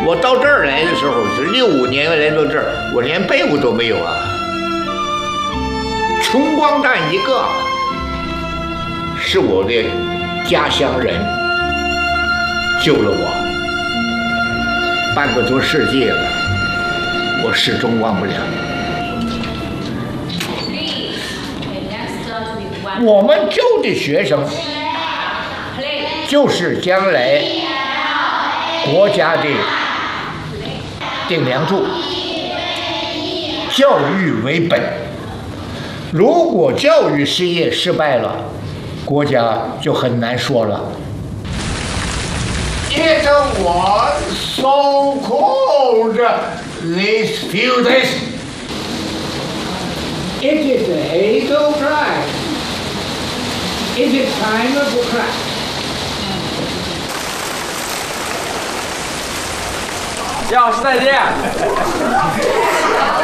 我到这儿来的时候是65年来到这儿，我连被窝都没有啊，穷光蛋一个。是我的家乡人救了我，半个多世纪了，我始终忘不了。我们救的学生，就是将来国家的顶梁柱，教育为本。如果教育事业失败了，国家就很难说了。It was so cold these few days. It is a hazel cry. It is time to cry. 叶老师再见。